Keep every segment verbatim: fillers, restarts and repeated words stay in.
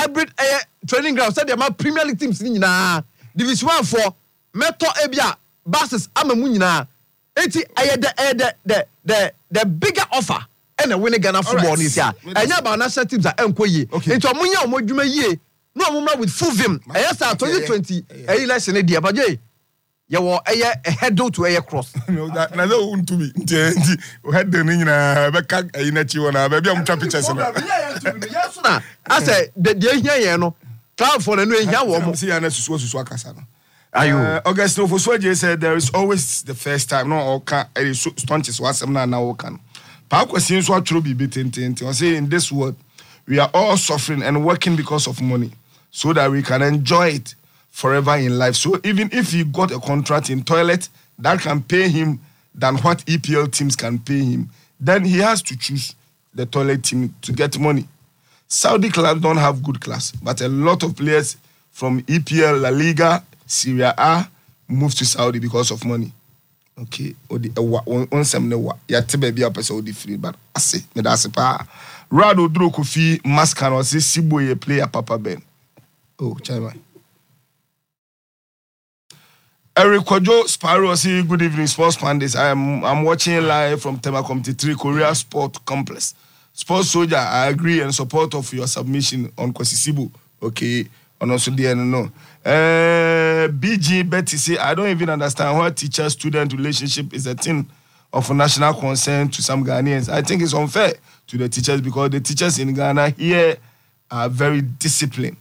hybrid uh, training ground said the Premier League teams ni nyina Division one for meto ebia buses amamu nyina enti aye the the the the the bigger offer and the winning Ghana football this year enya ba national teams are enkoye enti omunya omodwuma yie no omuma with full vim aye sa twenty twenty aye election e dia baje ye wo aye a head to aye cross no that na that won't to be enti head the nyina be ka aye na chi wona ba bia mo twa pictures na yes na I say the dey here ye no cloud for no ehia wo mo see ya na susu susu akasa no ayo uh, August Ofosuaje said there is always the first time no all can uh, stunts wasem na na all can pa question so atro bi betententi o say in this world we are all suffering and working because of money so that we can enjoy it forever in life. So even if he got a contract in toilet that can pay him than what E P L teams can pay him, then he has to choose the toilet team to get money. Saudi clubs don't have good class, but a lot of players from E P L, La Liga, Serie A move to Saudi because of money. Okay, odi ewa on sem ne wa ya tebe bia pese odi free but ase me da ase pa Rado Dro Kofi Mascan or say Siboye player Papa Ben. Oh, Chaiman. Eric Kwajo Sparrow say good evening Sports Pandas. I am I'm watching live from Tema Committee three Korea Sport Complex. Sports Soldier, I agree and support of your submission on Kwesi Sibu. Okay, and also the no. Uh, B G Betty say I don't even understand why teacher-student relationship is a thing of national concern to some Ghanaians. I think it's unfair to the teachers because the teachers in Ghana here are very disciplined.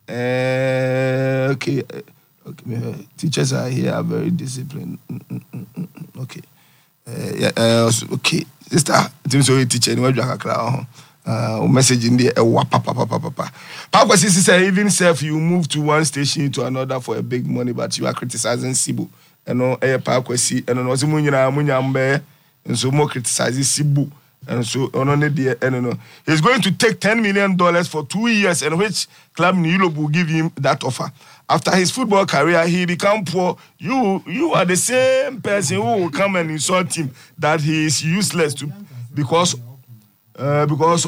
Uh, okay, okay, teachers are here are very disciplined. Okay, uh, yeah, uh, okay, sister, I think so. A teacher, anyway, you are Uh, message in there, uh, papa, papa, papa. Papa, sister, say even self you move to one station to another for a big money, but you are criticizing Sibu. And no, eh, Papa, see, and no, Zimunya, Munyambe, and so more criticizing Sibu, and so on only the, and no, he's going to take ten million dollars for two years, and which club in Europe will give him that offer. After his football career, he become poor. You, you are the same person who will come and insult him that he is useless to because. Uh, because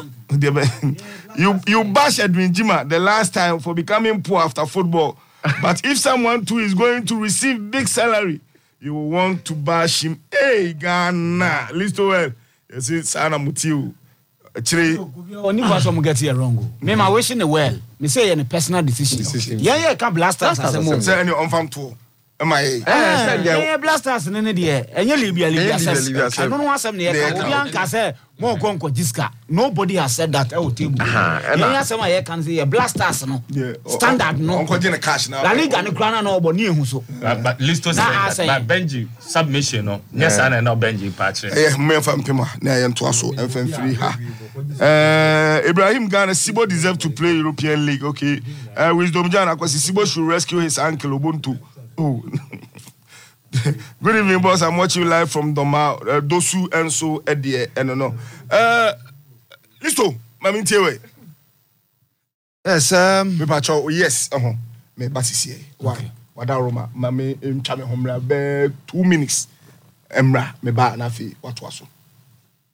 you you bash Edwin Jima the last time for becoming poor after football, but if someone too is going to receive big salary, you want to bash him. Hey Ghana, listen well. You see, Sana Mutiu. Actually, only was some get here wrong. Me my wishing the well. Me say any personal decision. decision. Yeah, yeah, can blasters as a move. Say any on farm tour. Am I? Eh, yeah, blasters in any day. And you Libya, Libya says. I don't want some near. Bianca say more conquer Jiska. Nobody has said that. Oh, table. Yeah, some I can say blasters no. Standard no. Uncle Jenna cash now. La Liga and Grana no but near so. But Listo said that Benji submission no. Yes, and no Benji patch. Eh, me fam pema. Na yem to aso F M three ha. Uh, Ibrahim Ghana Sibo deserve to play European League. Okay. Uh, Wisdom Jana because Sibo should rescue his uncle Ubuntu. Oh. Good evening, boss. I'm watching live from Doma, uh, Dosu, and so Eddie, and no. Uh, Listo, Mammy Tewe. Yes, um, me pacho, yes, uh huh. Me basisi. Why? Wada Roma, Mammy, in Chame Homra, be two minutes. Emra, me ba na fi, what was so?